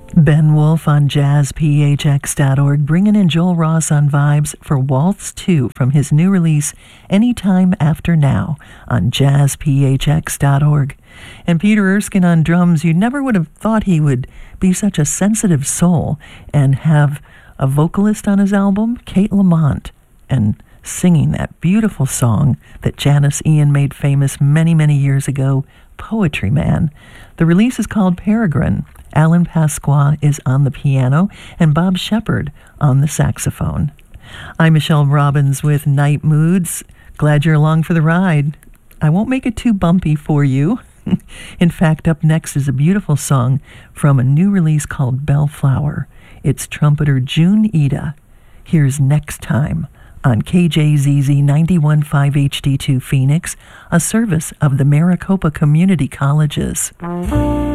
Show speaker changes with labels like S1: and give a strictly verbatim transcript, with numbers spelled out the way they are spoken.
S1: Ben Wolf on jazz p h x dot org, bringing in Joel Ross on vibes for Waltz two from his new release, Anytime After Now, on jazz p h x dot org. And Peter Erskine on drums. You never would have thought he would be such a sensitive soul and have a vocalist on his album, Kate Lamont, and singing that beautiful song that Janice Ian made famous many, many years ago, Poetry Man. The release is called Peregrine. Alan Pasqua is on the piano and Bob Shepard on the saxophone. I'm Michelle Robbins with Night Moods. Glad you're along for the ride. I won't make it too bumpy for you. In fact, up next is a beautiful song from a new release called Bellflower. It's trumpeter June Ida. Here's Next Time on K J Z Z ninety-one point five H D two Phoenix, a service of the Maricopa Community Colleges.